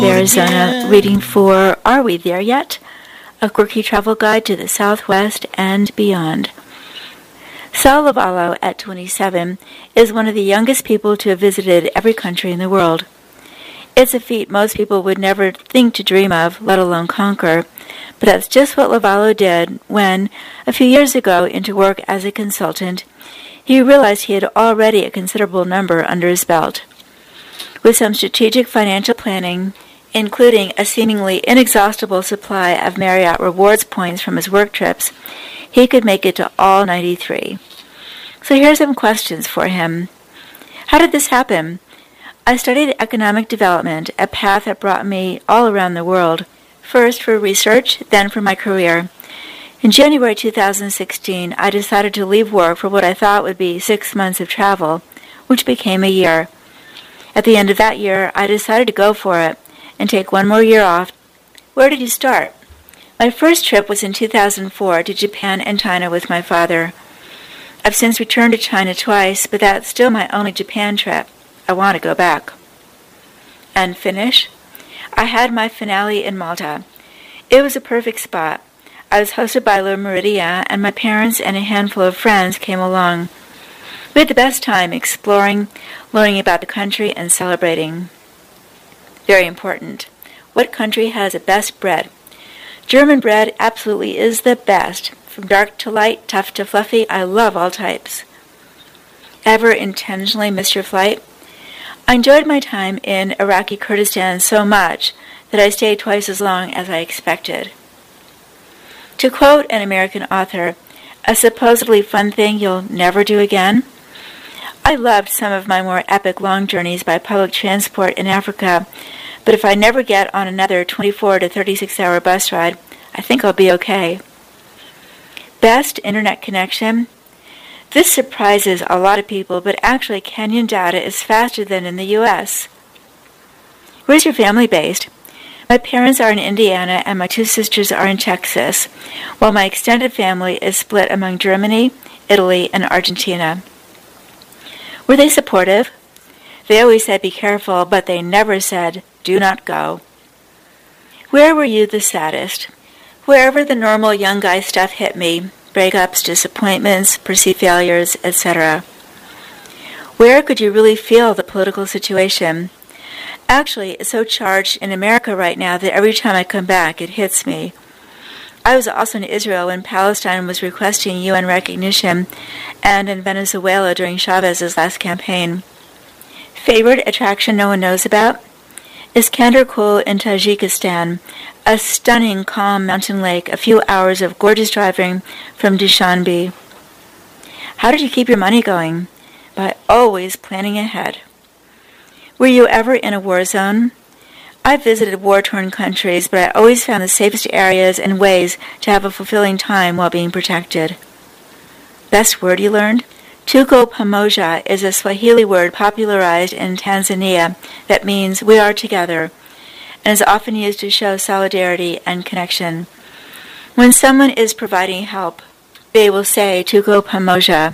Arizona, reading for Are We There Yet? A quirky travel guide to the Southwest and beyond. Sal Lovallo, at 27, is one of the youngest people to have visited every country in the world. It's a feat most people would never think to dream of, let alone conquer, but that's just what Lovallo did when, a few years ago, into work as a consultant, he realized he had already a considerable number under his belt. With some strategic financial planning, including a seemingly inexhaustible supply of Marriott Rewards points from his work trips, he could make it to all 93. So here are some questions for him. How did this happen? I studied economic development, a path that brought me all around the world, first for research, then for my career. In January 2016, I decided to leave work for what I thought would be 6 months of travel, which became a year. At the end of that year, I decided to go for it and take one more year off. Where did you start? My first trip was in 2004 to Japan and China with my father. I've since returned to China twice, but that's still my only Japan trip. I want to go back. And finish? I had my finale in Malta. It was a perfect spot. I was hosted by Le Meridien, and my parents and a handful of friends came along. We had the best time exploring, learning about the country, and celebrating. Very important. What country has the best bread? German bread absolutely is the best. From dark to light, tough to fluffy, I love all types. Ever intentionally missed your flight? I enjoyed my time in Iraqi Kurdistan so much that I stayed twice as long as I expected. To quote an American author, a supposedly fun thing you'll never do again? I loved some of my more epic long journeys by public transport in Africa, but if I never get on another 24 to 36-hour bus ride, I think I'll be okay. Best internet connection? This surprises a lot of people, but actually Kenyan data is faster than in the U.S. Where's your family based? My parents are in Indiana and my two sisters are in Texas, while my extended family is split among Germany, Italy, and Argentina. Were they supportive? They always said be careful, but they never said do not go. Where were you the saddest? Wherever the normal young guy stuff hit me, breakups, disappointments, perceived failures, etc. Where could you really feel the political situation? Actually, it's so charged in America right now that every time I come back, it hits me. I was also in Israel when Palestine was requesting UN recognition, and in Venezuela during Chavez's last campaign. Favorite attraction no one knows about? Iskandar Kul in Tajikistan, a stunning, calm mountain lake, a few hours of gorgeous driving from Dushanbe. How did you keep your money going? By always planning ahead. Were you ever in a war zone? I've visited war-torn countries, but I always found the safest areas and ways to have a fulfilling time while being protected. Best word you learned? Tuko pamoja is a Swahili word popularized in Tanzania that means we are together, and is often used to show solidarity and connection. When someone is providing help, they will say Tuko pamoja.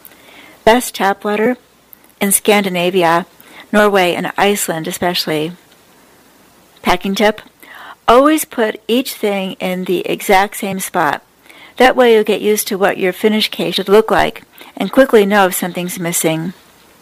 Best tap water? In Scandinavia, Norway and Iceland especially. Packing tip? Always put each thing in the exact same spot. That way you'll get used to what your finished cake should look like and quickly know if something's missing.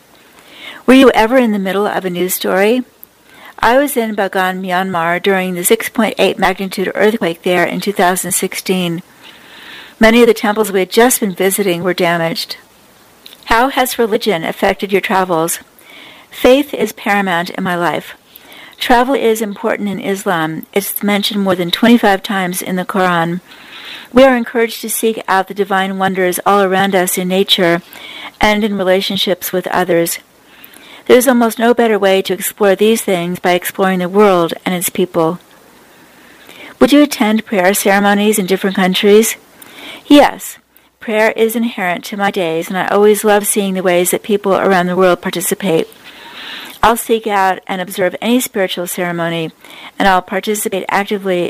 Were you ever in the middle of a news story? I was in Bagan, Myanmar during the 6.8 magnitude earthquake there in 2016. Many of the temples we had just been visiting were damaged. How has religion affected your travels? Faith is paramount in my life. Travel is important in Islam. It's mentioned more than 25 times in the Quran. We are encouraged to seek out the divine wonders all around us in nature and in relationships with others. There is almost no better way to explore these things by exploring the world and its people. Would you attend prayer ceremonies in different countries? Yes. Prayer is inherent to my days, and I always love seeing the ways that people around the world participate. I'll seek out and observe any spiritual ceremony, and I'll participate actively